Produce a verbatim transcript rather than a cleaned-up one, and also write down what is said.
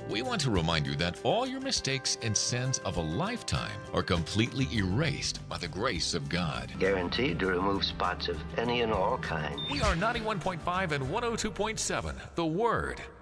We want to remind you that all your mistakes and sins of a lifetime are completely erased by the grace of God. Guaranteed to remove spots of any and all kinds. We are ninety-one point five and one oh two point seven, The Word.